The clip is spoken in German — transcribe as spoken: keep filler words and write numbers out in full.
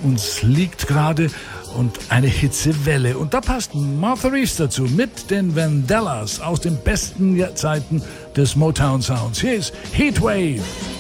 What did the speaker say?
uns liegt gerade und eine Hitzewelle. Und da passt Martha Reeves dazu mit den Vandellas aus den besten Zeiten des Motown Sounds. Hier ist Heatwave.